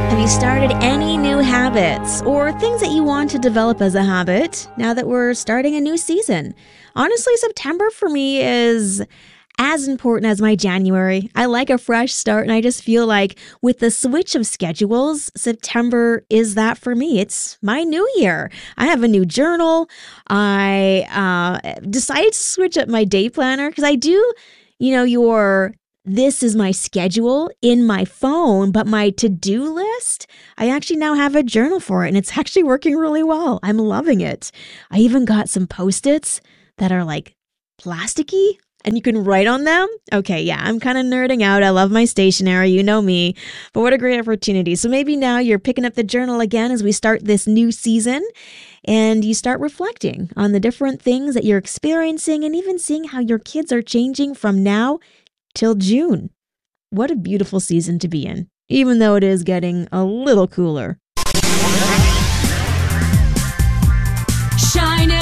Have you started any new habits or things that you want to develop as a habit now that we're starting a new season? Honestly, September for me is as important as my January. I like a fresh start, and I just feel like with the switch of schedules, September is that for me. It's my new year. I have a new journal. I decided to switch up my day planner because I do, this is my schedule in my phone, but my to-do list, I actually now have a journal for it, and it's actually working really well. I'm loving it. I even got some Post-its that are like plasticky, and you can write on them. Okay, yeah, I'm kind of nerding out. I love my stationery, you know me, but what a great opportunity. So maybe now you're picking up the journal again as we start this new season, and you start reflecting on the different things that you're experiencing and even seeing how your kids are changing from now till June. What a beautiful season to be in, even though it is getting a little cooler. Shine